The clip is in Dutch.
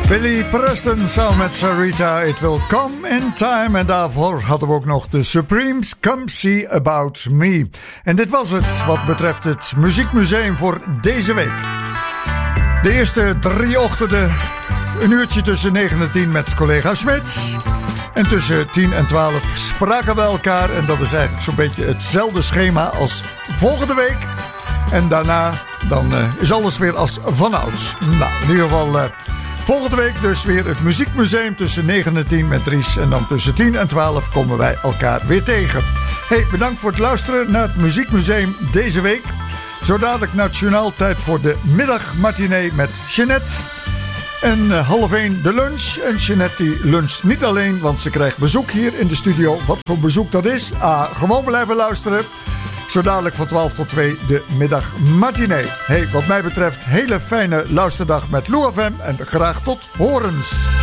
Billy Preston samen met Sarita, It Will Come in Time. En daarvoor hadden we ook nog de Supremes, Come See About Me. En dit was het wat betreft het Muziekmuseum voor deze week. De eerste 3 ochtenden, een uurtje tussen 9 en 10 met collega Smit. En tussen 10 en 12 spraken we elkaar. En dat is eigenlijk zo'n beetje hetzelfde schema als volgende week. En daarna dan is alles weer als vanouds. Nou, in ieder geval volgende week dus weer het Muziekmuseum tussen 9 en 10 met Dries. En dan tussen 10 en 12 komen wij elkaar weer tegen. Hey, bedankt voor het luisteren naar het Muziekmuseum deze week. Zo dadelijk nationaal tijd voor de middagmatinee met Jeanette. En 12:30 de lunch. En Jeanette die luncht niet alleen, want ze krijgt bezoek hier in de studio. Wat voor bezoek dat is? Gewoon blijven luisteren. Zo dadelijk van 12 tot 2 de middagmatinee. Hey, wat mij betreft hele fijne luisterdag met Lou FM en graag tot horens.